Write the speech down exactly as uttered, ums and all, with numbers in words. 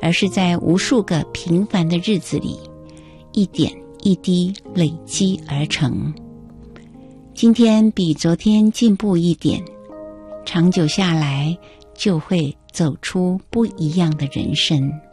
而是在无数个平凡的日子里，一点一滴累积而成。今天比昨天进步一点，长久下来就会走出不一样的人生。